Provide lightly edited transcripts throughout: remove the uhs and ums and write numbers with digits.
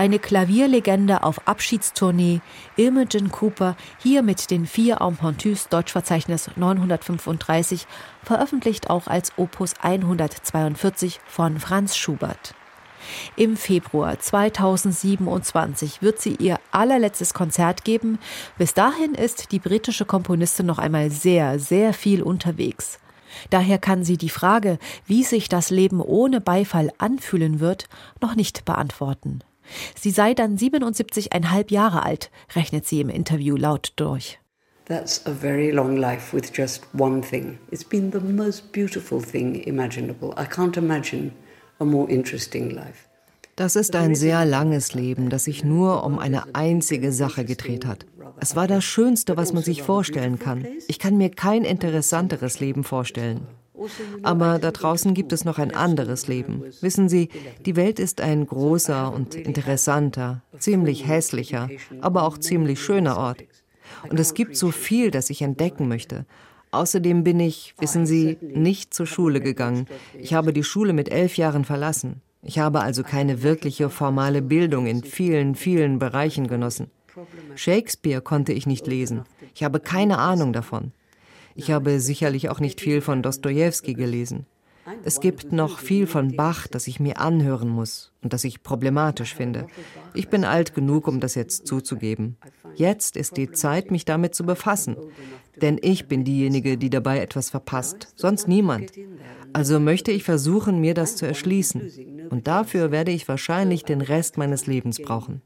Eine Klavierlegende auf Abschiedstournee, Imogen Cooper, hier mit den 4 Impromptus Deutschverzeichnis 935, veröffentlicht auch als Opus 142 von Franz Schubert. Im Februar 2027 wird sie ihr allerletztes Konzert geben. Bis dahin ist die britische Komponistin noch einmal sehr, sehr viel unterwegs. Daher kann sie die Frage, wie sich das Leben ohne Beifall anfühlen wird, noch nicht beantworten. Sie sei dann 77,5 Jahre alt, rechnet sie im Interview laut durch. That's a very long life with just one thing. It's been the most beautiful thing imaginable. I can't imagine a more interesting life. Das ist ein sehr langes Leben, das sich nur um eine einzige Sache gedreht hat. Es war das Schönste, was man sich vorstellen kann. Ich kann mir kein interessanteres Leben vorstellen. Aber da draußen gibt es noch ein anderes Leben. Wissen Sie, die Welt ist ein großer und interessanter, ziemlich hässlicher, aber auch ziemlich schöner Ort. Und es gibt so viel, das ich entdecken möchte. Außerdem bin ich, wissen Sie, nicht zur Schule gegangen. Ich habe die Schule mit 11 Jahren verlassen. Ich habe also keine wirkliche formale Bildung in vielen, vielen Bereichen genossen. Shakespeare konnte ich nicht lesen. Ich habe keine Ahnung davon. Ich habe sicherlich auch nicht viel von Dostojewski gelesen. Es gibt noch viel von Bach, das ich mir anhören muss und das ich problematisch finde. Ich bin alt genug, um das jetzt zuzugeben. Jetzt ist die Zeit, mich damit zu befassen. Denn ich bin diejenige, die dabei etwas verpasst, sonst niemand. Also möchte ich versuchen, mir das zu erschließen. Und dafür werde ich wahrscheinlich den Rest meines Lebens brauchen.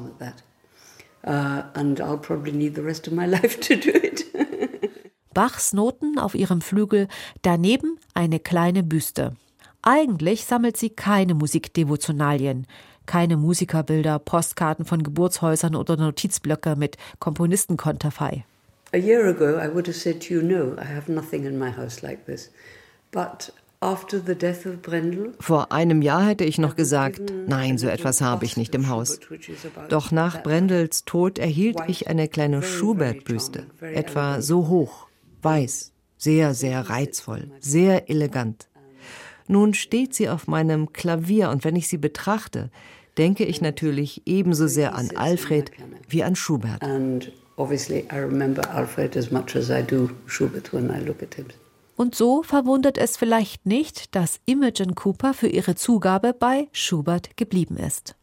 And I'll probably need the rest of my life to do it. Bachs Noten auf ihrem Flügel, daneben eine kleine Büste. Eigentlich sammelt sie keine Musikdevotionalien, keine Musikerbilder, Postkarten von Geburtshäusern oder Notizblöcke mit Komponistenkonterfei. A year ago I would have said to you, no, I have nothing in my house like this. But after the death of Brendel, vor einem Jahr hätte ich noch gesagt, nein, so etwas habe ich nicht im Haus. Doch nach Brendels Tod erhielt ich eine kleine Schubert-Büste, etwa so hoch, weiß, sehr, sehr reizvoll, sehr elegant. Nun steht sie auf meinem Klavier und wenn ich sie betrachte, denke ich natürlich ebenso sehr an Alfred wie an Schubert. And obviously I remember Alfred as much as I do Schubert when I look at him. Und so verwundert es vielleicht nicht, dass Imogen Cooper für ihre Zugabe bei Schubert geblieben ist.